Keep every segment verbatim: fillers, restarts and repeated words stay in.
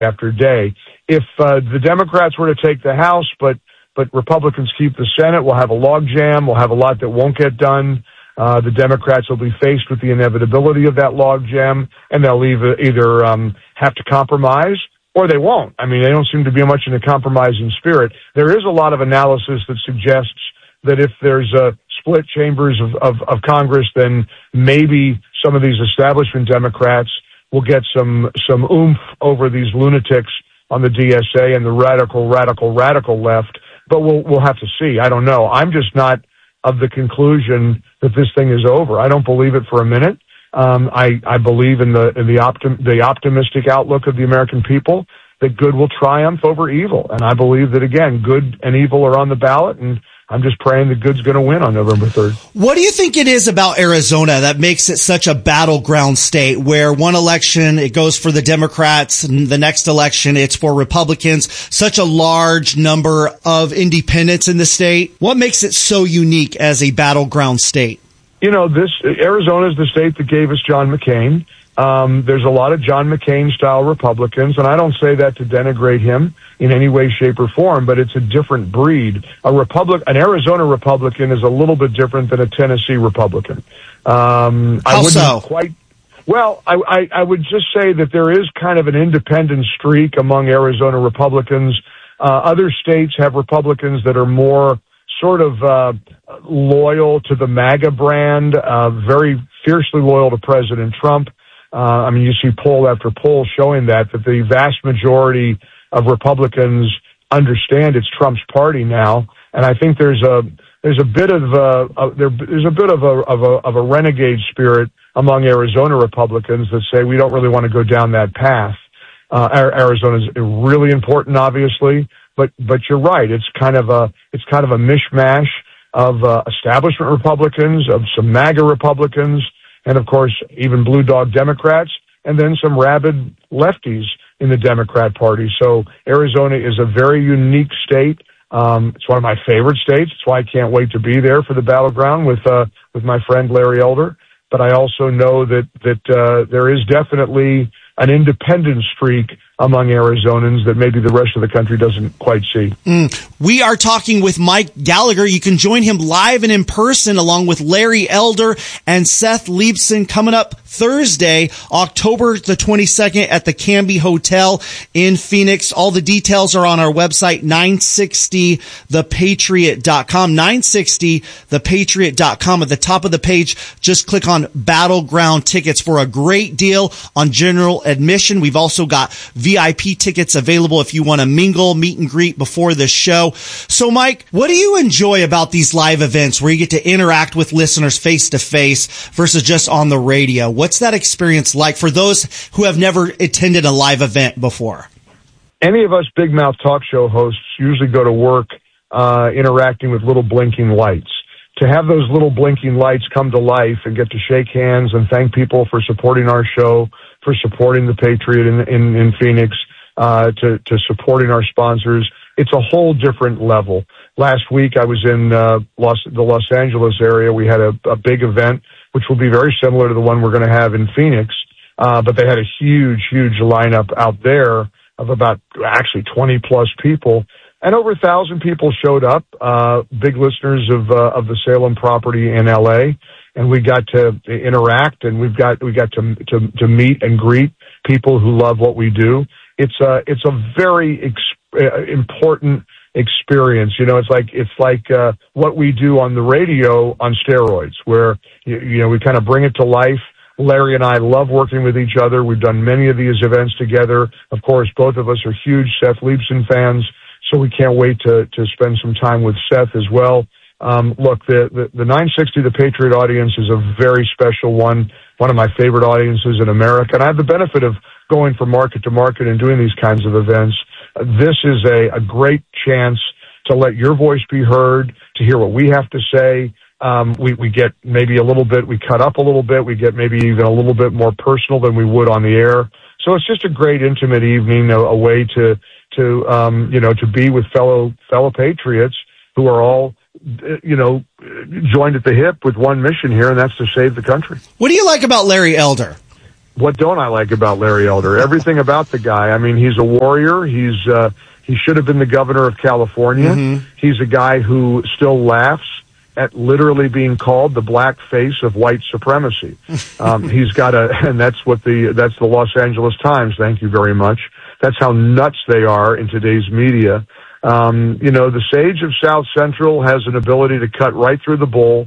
after day. If uh, the Democrats were to take the House, but but Republicans keep the Senate, we'll have a logjam. We'll have a lot that won't get done. Uh, the Democrats will be faced with the inevitability of that logjam, and they'll either, either um, have to compromise or they won't. I mean, they don't seem to be much in a compromising spirit. There is a lot of analysis that suggests that if there's a split chambers of, of, of Congress, then maybe some of these establishment Democrats will get some some oomph over these lunatics on the D S A and the radical, radical, radical left. But we'll we'll have to see. I don't know. I'm just not of the conclusion that this thing is over. I don't believe it for a minute. Um, I I believe in the in the optim the optimistic outlook of the American people that good will triumph over evil, and I believe that again, good and evil are on the ballot, and I'm just praying that good's going to win on November third. What do you think it is about Arizona that makes it such a battleground state where one election it goes for the Democrats and the next election it's for Republicans, such a large number of independents in the state? What makes it so unique as a battleground state? You know, this Arizona is the state that gave us John McCain. Um, there's a lot of John McCain-style Republicans, and I don't say that to denigrate him in any way, shape, or form, but it's a different breed. A Republic, an Arizona Republican is a little bit different than a Tennessee Republican. Um, How I wouldn't so? quite. Well, I, I, I would just say that there is kind of an independent streak among Arizona Republicans. Uh, other states have Republicans that are more sort of uh, loyal to the MAGA brand, uh, very fiercely loyal to President Trump. Uh, I mean, you see poll after poll showing that, that the vast majority of Republicans understand it's Trump's party now. And I think there's a, there's a bit of a, a there, there's a bit of a, of a, of a renegade spirit among Arizona Republicans that say we don't really want to go down that path. Uh, Arizona's really important, obviously, but, but you're right. It's kind of a, it's kind of a mishmash of, uh, establishment Republicans, of some MAGA Republicans, and of course, even blue dog Democrats, and then some rabid lefties in the Democrat Party. So Arizona is a very unique state. Um, it's one of my favorite states. It's why I can't wait to be there for the battleground with, uh, with my friend Larry Elder. But I also know that, that, uh, there is definitely an independent streak among Arizonans that maybe the rest of the country doesn't quite see. Mm. We are talking with Mike Gallagher. You can join him live and in person along with Larry Elder and Seth Leibsohn coming up Thursday, October the twenty-second at the Canby Hotel in Phoenix. All the details are on our website, nine sixty the patriot dot com, nine sixty the patriot dot com. At the top of the page, just click on Battleground Tickets for a great deal on general admission. We've also got V I P tickets available if you want to mingle, meet and greet before the show. So, Mike, what do you enjoy about these live events where you get to interact with listeners face to face versus just on the radio? What's that experience like for those who have never attended a live event before? Any of us big mouth talk show hosts usually go to work uh, interacting with little blinking lights. To have those little blinking lights come to life and get to shake hands and thank people for supporting our show, for supporting the Patriot in, in, in Phoenix, uh, to, to supporting our sponsors, it's a whole different level. Last week I was in uh, Los, the Los Angeles area. We had a, a big event, which will be very similar to the one we're going to have in Phoenix, uh, but they had a huge, huge lineup out there of about actually twenty plus people. And over a thousand people showed up, uh, big listeners of, uh, of the Salem property in L A. And we got to interact and we've got, we got to, to, to meet and greet people who love what we do. It's a, it's a very ex- uh, important experience. You know, it's like, it's like, uh, what we do on the radio on steroids where, you, you know, we kind of bring it to life. Larry and I love working with each other. We've done many of these events together. Of course, both of us are huge Seth Leibsohn fans. So we can't wait to, to spend some time with Seth as well. Um, look, the, the, the nine sixty The Patriot audience is a very special one, one of my favorite audiences in America. And I have the benefit of going from market to market and doing these kinds of events. Uh, this is a, a great chance to let your voice be heard, to hear what we have to say. Um, we, we get maybe a little bit, we cut up a little bit, we get maybe even a little bit more personal than we would on the air. So it's just a great intimate evening, a, a way to, to, um, you know, to be with fellow, fellow patriots who are all, you know, joined at the hip with one mission here, and that's to save the country. What do you like about Larry Elder? what don't I like about Larry Elder? Everything about the guy. I mean, he's a warrior. He's uh, he should have been the governor of California. Mm-hmm. He's a guy who still laughs at literally being called the black face of white supremacy. Um, he's got a, and that's what the that's the Los Angeles Times. Thank you very much. That's how nuts they are in today's media. Um, you know, the sage of South Central has an ability to cut right through the bull.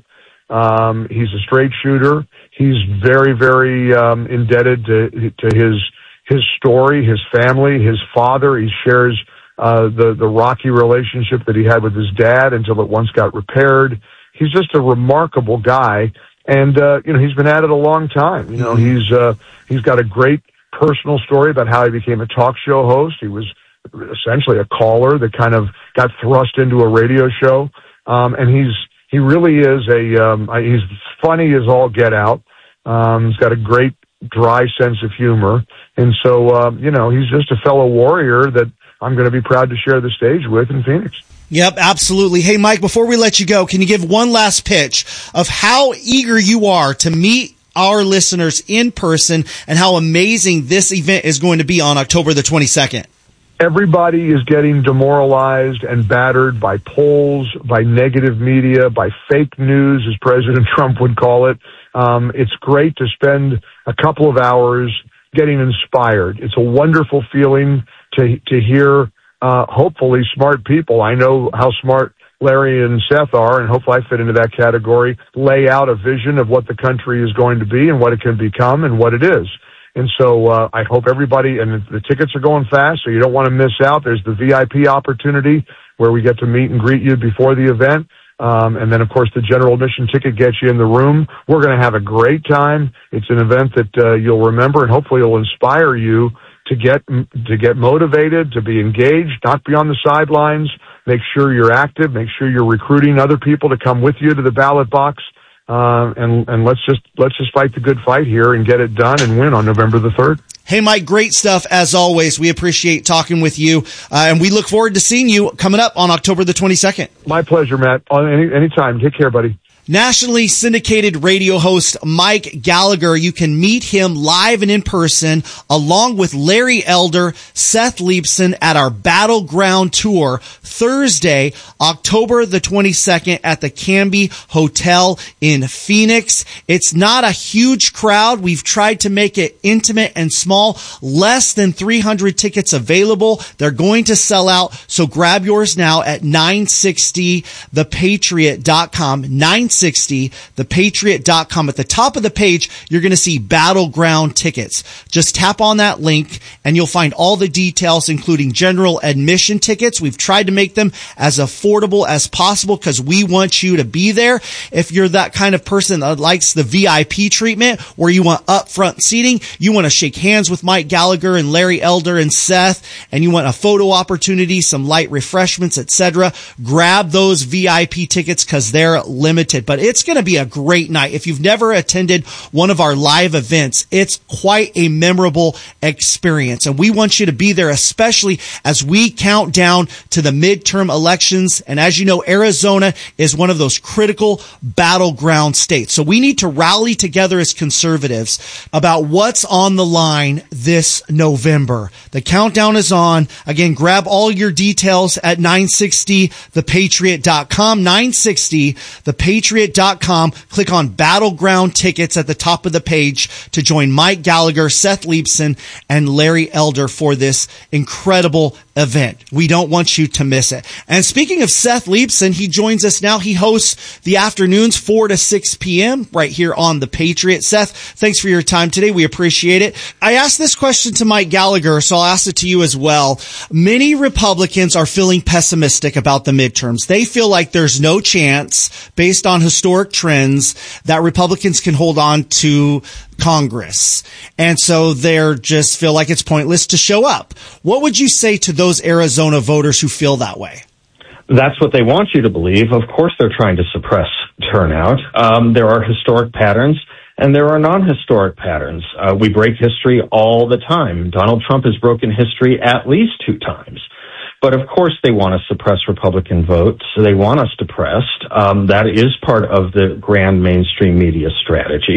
Um, he's a straight shooter. He's very, very um, indebted to to his his story, his family, his father. He shares uh, the the rocky relationship that he had with his dad until it once got repaired. He's just a remarkable guy, and uh, you know he's been at it a long time. You know he's uh, he's got a great personal story about how he became a talk show host. He was essentially a caller that kind of got thrust into a radio show, um, and he's he really is a um, he's funny as all get out. Um, he's got a great dry sense of humor, and so uh, you know he's just a fellow warrior that I'm going to be proud to share the stage with in Phoenix. Yep, absolutely. Hey, Mike, before we let you go, can you give one last pitch of how eager you are to meet our listeners in person and how amazing this event is going to be on October the twenty-second? Everybody is getting demoralized and battered by polls, by negative media, by fake news, as President Trump would call it. Um, it's great to spend a couple of hours getting inspired. It's a wonderful feeling to to hear Uh, hopefully smart people. I know how smart Larry and Seth are, and hopefully I fit into that category, lay out a vision of what the country is going to be and what it can become and what it is. And so uh, I hope everybody, and the tickets are going fast, so you don't want to miss out. There's the V I P opportunity where we get to meet and greet you before the event. Um, and then, of course, the general admission ticket gets you in the room. We're going to have a great time. It's an event that uh, you'll remember, and hopefully it'll inspire you to get to get motivated, to be engaged, not be on the sidelines. Make sure you're active. Make sure you're recruiting other people to come with you to the ballot box. Uh, and and let's just let's just fight the good fight here and get it done and win on November the third. Hey, Mike, great stuff as always. We appreciate talking with you, uh, and we look forward to seeing you coming up on October the twenty-second. My pleasure, Matt. On any anytime. Take care, buddy. Nationally syndicated radio host Mike Gallagher. You can meet him live and in person along with Larry Elder, Seth Leibsohn at our Battleground Tour Thursday, October the twenty-second at the Canby Hotel in Phoenix. It's not a huge crowd. We've tried to make it intimate and small. Less than three hundred tickets available. They're going to sell out. So grab yours now at nine sixty the patriot dot com. nine sixty the patriot dot com. At the top of the page, you're going to see Battleground tickets. Just tap on that link and you'll find all the details, including general admission tickets. We've tried to make them as affordable as possible because we want you to be there. If you're that kind of person that likes the V I P treatment where you want upfront seating, you want to shake hands with Mike Gallagher and Larry Elder and Seth, and you want a photo opportunity, some light refreshments, et cetera, grab those V I P tickets because they're limited. But it's going to be a great night. If you've never attended one of our live events, it's quite a memorable experience. And we want you to be there, especially as we count down to the midterm elections. And as you know, Arizona is one of those critical battleground states. So we need to rally together as conservatives about what's on the line this November. The countdown is on. Again, grab all your details at nine sixty the patriot dot com. nine sixty the patriot dot com. Click on Battleground tickets at the top of the page to join Mike Gallagher, Seth Leibsohn, and Larry Elder for this incredible event. We don't want you to miss it. And speaking of Seth Leibsohn, he joins us now. He hosts the afternoons four to six p.m. right here on The Patriot. Seth, thanks for your time today. We appreciate it. I asked this question to Mike Gallagher, so I'll ask it to you as well. Many Republicans are feeling pessimistic about the midterms. They feel like there's no chance, based on historic trends, that Republicans can hold on to Congress. And so they're just feel like it's pointless to show up. What would you say to those Arizona voters who feel that way? That's what they want you to believe. Of course they're trying to suppress turnout. Um, there are historic patterns and there are non-historic patterns. Uh, we break history all the time. Donald Trump has broken history at least two times. But of course they want to suppress Republican votes. They want us depressed. Um, that is part of the grand mainstream media strategy.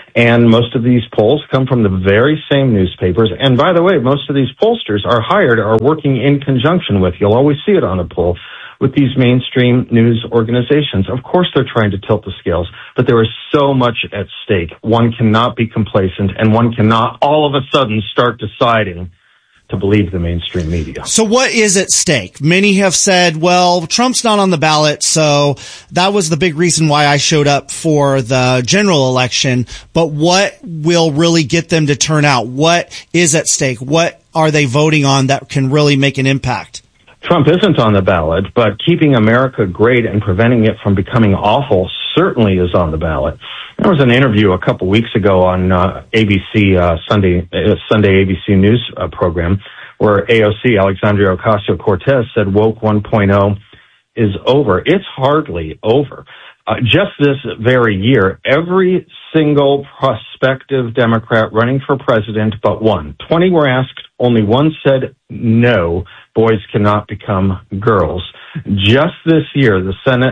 And most of these polls come from the very same newspapers. And by the way, most of these pollsters are hired, are working in conjunction with, you'll always see it on a poll, with these mainstream news organizations. Of course, they're trying to tilt the scales, but there is so much at stake. One cannot be complacent, and one cannot all of a sudden start deciding to believe the mainstream media. So what is at stake? Many have said, well, Trump's not on the ballot, so that was the big reason why I showed up for the general election. But what will really get them to turn out? What is at stake? What are they voting on that can really make an impact? Trump isn't on the ballot, but keeping America great and preventing it from becoming awful certainly is on the ballot. There was an interview a couple weeks ago on uh, A B C uh, Sunday uh, Sunday A B C News uh, program where A O C, Alexandria Ocasio-Cortez, said woke one point oh is over. It's hardly over. Uh, just this very year, every single prospective Democrat running for president but one, twenty were asked, only one said no, boys cannot become girls. Just this year, the Senate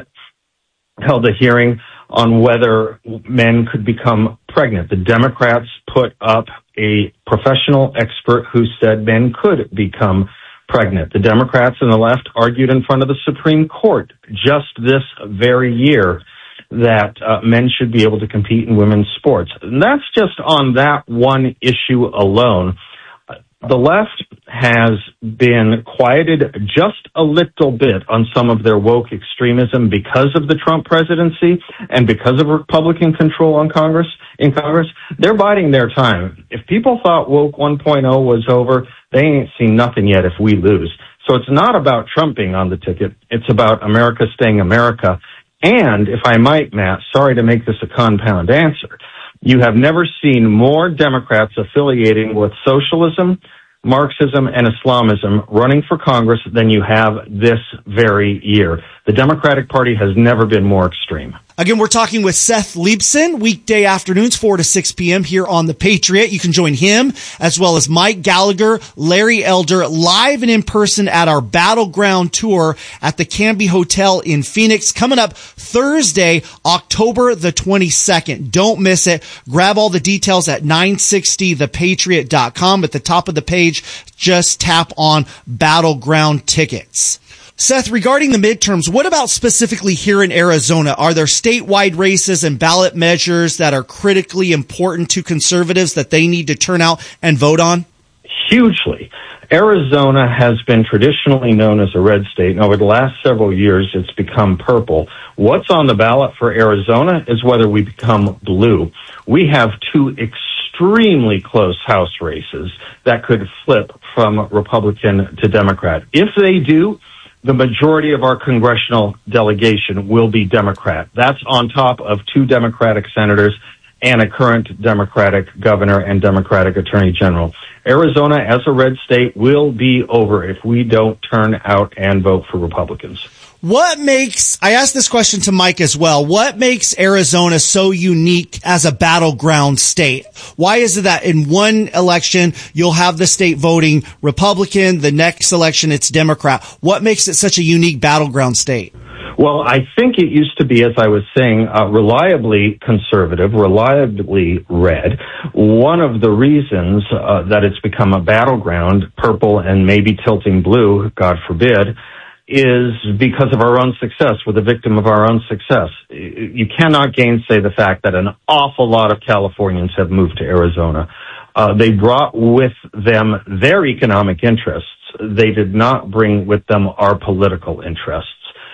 held a hearing on whether men could become pregnant. The Democrats put up a professional expert who said men could become pregnant. The Democrats and the left argued in front of the Supreme Court just this very year that uh, men should be able to compete in women's sports. And that's just on that one issue alone. The left has been quieted just a little bit on some of their woke extremism because of the Trump presidency and because of Republican control on Congress. In Congress, they're biding their time. If people thought woke one point oh was over, they ain't seen nothing yet if we lose. So it's not about Trump being on the ticket. It's about America staying America. And if I might, Matt, sorry to make this a compound answer, you have never seen more Democrats affiliating with socialism, Marxism, and Islamism running for Congress than you have this very year. The Democratic Party has never been more extreme. Again, we're talking with Seth Leibsohn, weekday afternoons, four to six p.m. here on The Patriot. You can join him as well as Mike Gallagher, Larry Elder, live and in person at our Battleground tour at the Canby Hotel in Phoenix, coming up Thursday, October the twenty-second. Don't miss it. Grab all the details at nine sixty the patriot dot com. At the top of the page, just tap on Battleground tickets. Seth, regarding the midterms, what about specifically here in Arizona? Are there statewide races and ballot measures that are critically important to conservatives that they need to turn out and vote on? Hugely. Arizona has been traditionally known as a red state, and over the last several years, it's become purple. What's on the ballot for Arizona is whether we become blue. We have two extremely close House races that could flip from Republican to Democrat. If they do, the majority of our congressional delegation will be Democrat. That's on top of two Democratic senators and a current Democratic governor and Democratic attorney general. Arizona, as a red state, will be over if we don't turn out and vote for Republicans. What makes, I asked this question to Mike as well, what makes Arizona so unique as a battleground state? Why is it that in one election you'll have the state voting Republican, the next election it's Democrat? What makes it such a unique battleground state? Well, I think it used to be, as I was saying, uh, reliably conservative, reliably red. One of the reasons uh, that it's become a battleground, purple and maybe tilting blue, God forbid, is because of our own success. We're the victim of our own success. You cannot gainsay the fact that an awful lot of Californians have moved to Arizona. Uh, they brought with them their economic interests. They did not bring with them our political interests.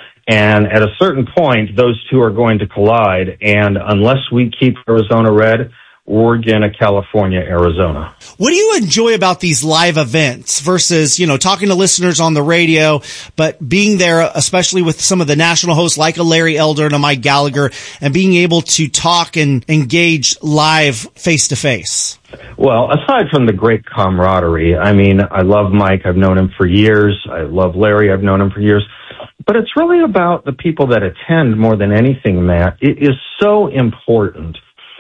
And at a certain point, those two are going to collide. And unless we keep Arizona red, Oregon, California, Arizona. What do you enjoy about these live events versus, you know, talking to listeners on the radio, but being there, especially with some of the national hosts like a Larry Elder and a Mike Gallagher, and being able to talk and engage live face to face? Well, aside from the great camaraderie, I mean, I love Mike. I've known him for years. I love Larry. I've known him for years. But it's really about the people that attend more than anything, Matt. It is so important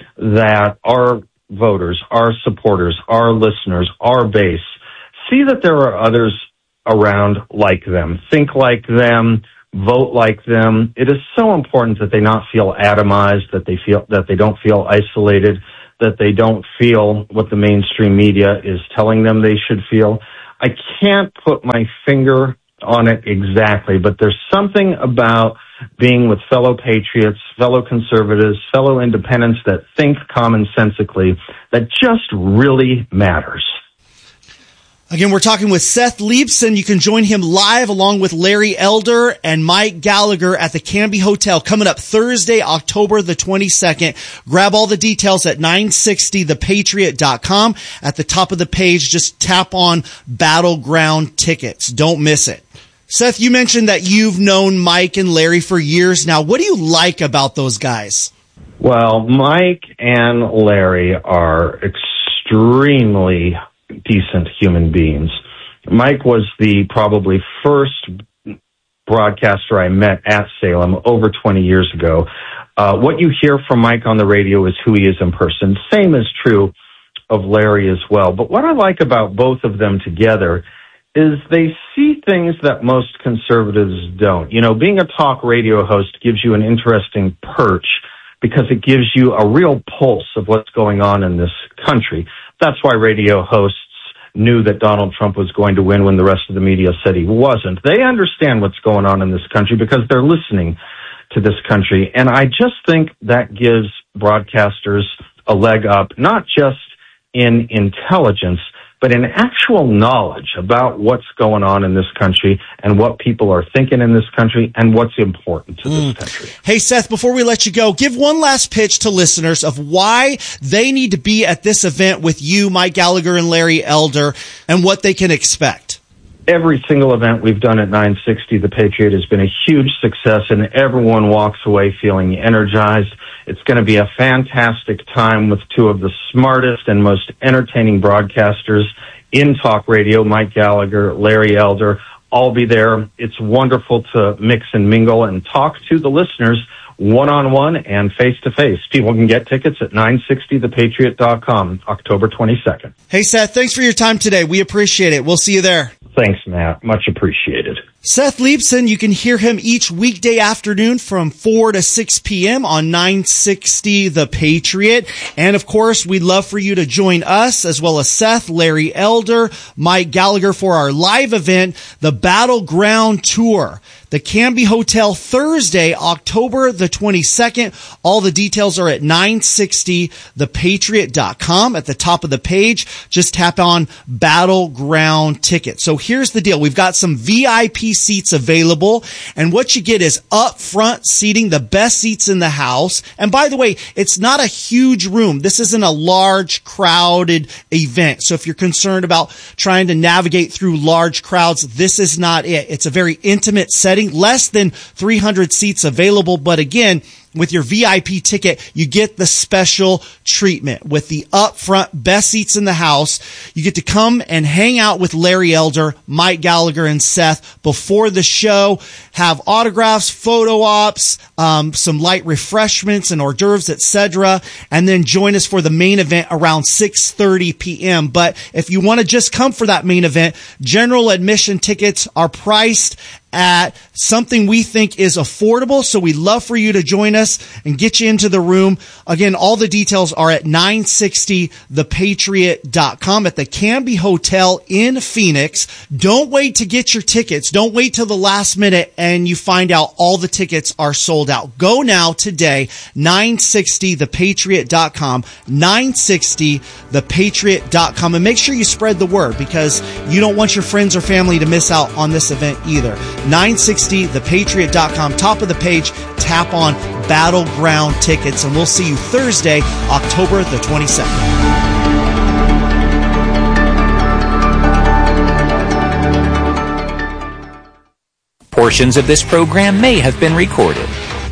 that our voters, our supporters, our listeners, our base see that there are others around like them, think like them, vote like them. It is so important that they not feel atomized, that they feel that they don't feel isolated, that they don't feel what the mainstream media is telling them they should feel. I can't put my finger on it exactly, but there's something about being with fellow patriots, fellow conservatives, fellow independents that think commonsensically that just really matters. Again, we're talking with Seth Leibsohn. You can join him live along with Larry Elder and Mike Gallagher at the Canby Hotel coming up Thursday, October the twenty-second. Grab all the details at nine sixty the patriot dot com. At the top of the page, just tap on Battleground Tickets. Don't miss it. Seth, you mentioned that you've known Mike and Larry for years now. What do you like about those guys? Well, Mike and Larry are extremely decent human beings. Mike was the probably first broadcaster I met at Salem over twenty years ago. Uh, what you hear from Mike on the radio is who he is in person. Same is true of Larry as well. But what I like about both of them together is they see things that most conservatives don't. You know, being a talk radio host gives you an interesting perch because it gives you a real pulse of what's going on in this country. That's why radio hosts knew that Donald Trump was going to win when the rest of the media said he wasn't. They understand what's going on in this country because they're listening to this country. And I just think that gives broadcasters a leg up, not just in intelligence, but in actual knowledge about what's going on in this country and what people are thinking in this country and what's important to mm. this country. Hey, Seth, before we let you go, give one last pitch to listeners of why they need to be at this event with you, Mike Gallagher and Larry Elder, and what they can expect. Every single event we've done at nine sixty The Patriot has been a huge success, and everyone walks away feeling energized. It's going to be a fantastic time with two of the smartest and most entertaining broadcasters in talk radio, Mike Gallagher, Larry Elder. I'll be there. It's wonderful to mix and mingle and talk to the listeners one-on-one and face-to-face. People can get tickets at nine sixty the patriot dot com, October twenty-second. Hey, Seth, thanks for your time today. We appreciate it. We'll see you there. Thanks, Matt. Much appreciated. Seth Leibsohn, you can hear him each weekday afternoon from four to six p.m. on nine sixty The Patriot. And, of course, we'd love for you to join us, as well as Seth, Larry Elder, Mike Gallagher, for our live event, the Battleground Tour. The Canby Hotel, Thursday, October the twenty-second. All the details are at nine sixty the patriot dot com. At the top of the page, just tap on Battleground Tickets. So here's the deal. We've got some V I P seats available, and what you get is up front seating, the best seats in the house. And by the way, it's not a huge room. This isn't a large, crowded event. So if you're concerned about trying to navigate through large crowds, this is not it. It's a very intimate setting. Less than three hundred seats available, but again, with your V I P ticket, you get the special treatment with the upfront best seats in the house. You get to come and hang out with Larry Elder, Mike Gallagher, and Seth before the show, have autographs, photo ops, um, some light refreshments and hors d'oeuvres, et cetera, and then join us for the main event around six thirty p.m. But if you want to just come for that main event, general admission tickets are priced at something we think is affordable, so we'd love for you to join us and get you into the room. Again, all the details are at nine sixty the patriot dot com at the Canby Hotel in Phoenix. Don't wait to get your tickets. Don't wait till the last minute and you find out all the tickets are sold out. Go now today, nine sixty the patriot dot com, nine sixty the patriot dot com, and make sure you spread the word because you don't want your friends or family to miss out on this event either. nine sixty the patriot dot com, top of the page, tap on Battleground Tickets, and we'll see you Thursday, October the twenty-second. Portions of this program may have been recorded.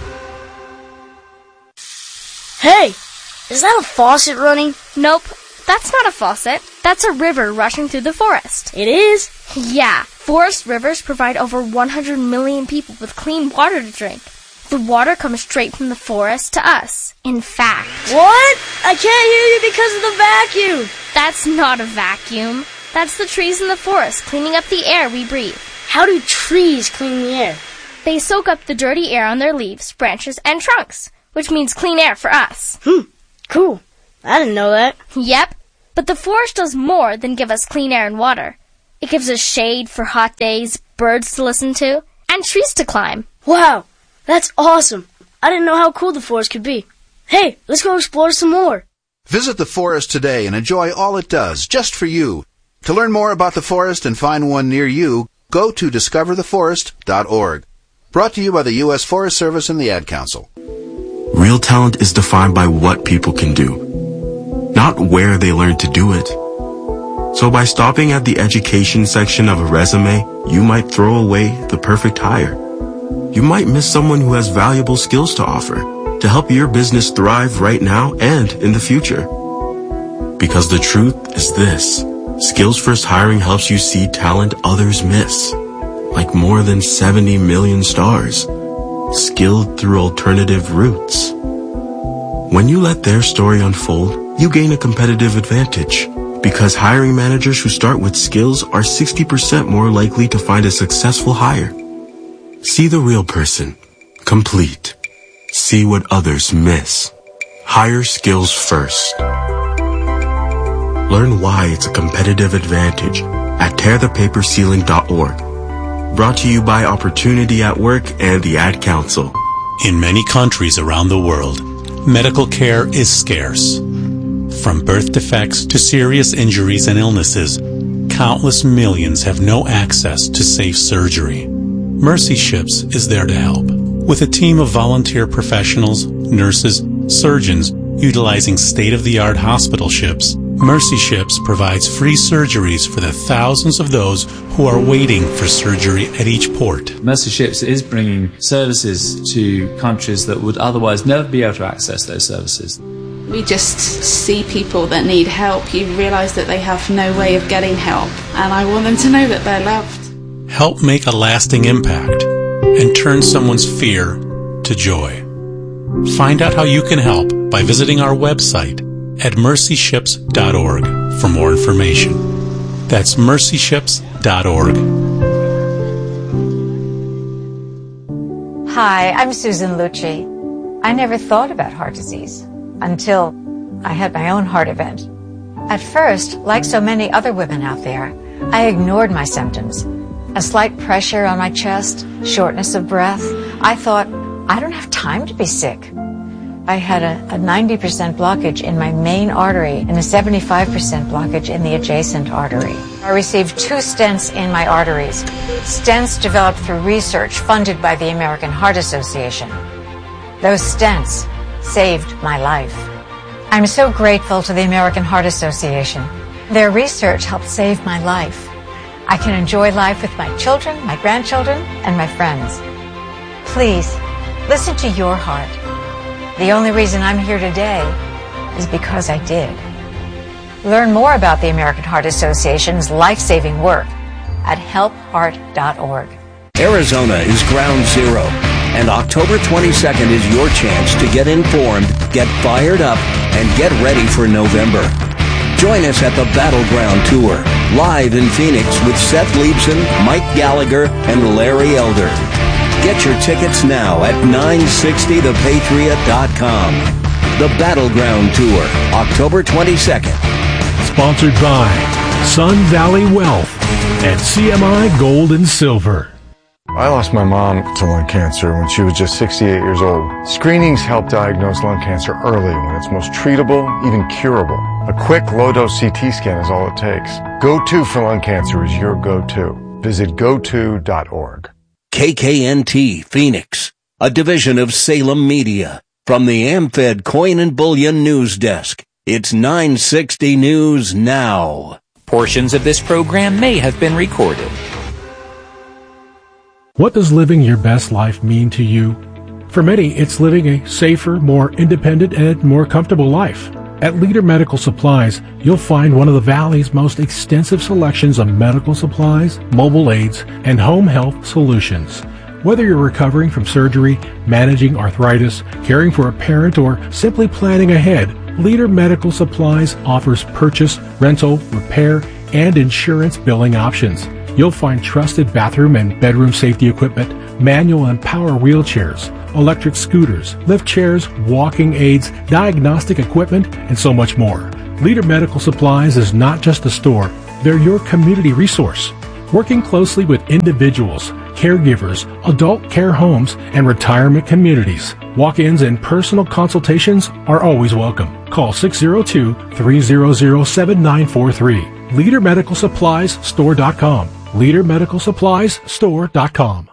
Hey, is that a faucet running? Nope, that's not a faucet. That's a river rushing through the forest. It is? Yeah, forest rivers provide over one hundred million people with clean water to drink. The water comes straight from the forest to us. In fact... What? I can't hear you because of the vacuum. That's not a vacuum. That's the trees in the forest cleaning up the air we breathe. How do trees clean the air? They soak up the dirty air on their leaves, branches, and trunks, which means clean air for us. Hmm, cool. I didn't know that. Yep, but the forest does more than give us clean air and water. It gives us shade for hot days, birds to listen to, and trees to climb. Wow, that's awesome. I didn't know how cool the forest could be. Hey, let's go explore some more. Visit the forest today and enjoy all it does, just for you. To learn more about the forest and find one near you, go to discover the forest dot org. Brought to you by the U S Forest Service and the Ad Council. Real talent is defined by what people can do, not where they learn to do it. So by stopping at the education section of a resume, you might throw away the perfect hire. You might miss someone who has valuable skills to offer to help your business thrive right now and in the future. Because the truth is this: Skills First Hiring helps you see talent others miss, like more than seventy million stars, skilled through alternative routes. When you let their story unfold, you gain a competitive advantage, because hiring managers who start with skills are sixty percent more likely to find a successful hire. See the real person, complete. See what others miss. Hire skills first. Learn why it's a competitive advantage at tear the paper ceiling dot org. Brought to you by Opportunity at Work and the Ad Council. In many countries around the world, medical care is scarce. From birth defects to serious injuries and illnesses, countless millions have no access to safe surgery. Mercy Ships is there to help. With a team of volunteer professionals, nurses, surgeons, utilizing state-of-the-art hospital ships, Mercy Ships provides free surgeries for the thousands of those who are waiting for surgery at each port. Mercy Ships is bringing services to countries that would otherwise never be able to access those services. We just see people that need help. You realise that they have no way of getting help, and I want them to know that they're loved. Help make a lasting impact and turn someone's fear to joy. Find out how you can help by visiting our website at mercy ships dot org for more information. That's mercy ships dot org. Hi, I'm Susan Lucci. I never thought about heart disease until I had my own heart event. At first, like so many other women out there, I ignored my symptoms. A slight pressure on my chest, shortness of breath. I thought, I don't have time to be sick. I had a, a ninety percent blockage in my main artery and a seventy-five percent blockage in the adjacent artery. I received two stents in my arteries. Stents developed through research funded by the American Heart Association. Those stents saved my life. I'm so grateful to the American Heart Association. Their research helped save my life. I can enjoy life with my children, my grandchildren, and my friends. Please, listen to your heart. The only reason I'm here today is because I did. Learn more about the American Heart Association's life-saving work at help heart dot org. Arizona is ground zero, and October twenty-second is your chance to get informed, get fired up, and get ready for November. Join us at the Battleground Tour, live in Phoenix with Seth Leibson, Mike Gallagher, and Larry Elder. Get your tickets now at nine sixty the patriot dot com. The Battleground Tour, October twenty-second. Sponsored by Sun Valley Wealth and C M I Gold and Silver. I lost my mom to lung cancer when she was just sixty-eight years old. Screenings help diagnose lung cancer early when it's most treatable, even curable. A quick low-dose C T scan is all it takes. Go To for lung cancer is your go-to. Visit go to dot org. K K N T Phoenix, a division of Salem Media. From the AmFed Coin and Bullion News Desk, it's nine sixty News Now. Portions of this program may have been recorded. What does living your best life mean to you? For many, it's living a safer, more independent, and more comfortable life. At Leader Medical Supplies, you'll find one of the Valley's most extensive selections of medical supplies, mobile aids, and home health solutions. Whether you're recovering from surgery, managing arthritis, caring for a parent, or simply planning ahead, Leader Medical Supplies offers purchase, rental, repair, and insurance billing options. you'll find trusted bathroom and bedroom safety equipment, manual and power wheelchairs, electric scooters, lift chairs, walking aids, diagnostic equipment, and so much more. Leader Medical Supplies is not just a store, they're your community resource. Working closely with individuals, caregivers, adult care homes, and retirement communities. Walk-ins and personal consultations are always welcome. Call six oh two, three hundred, seven nine four three. Leader Medical Supplies Store dot com. Leader Medical Supplies Store dot com.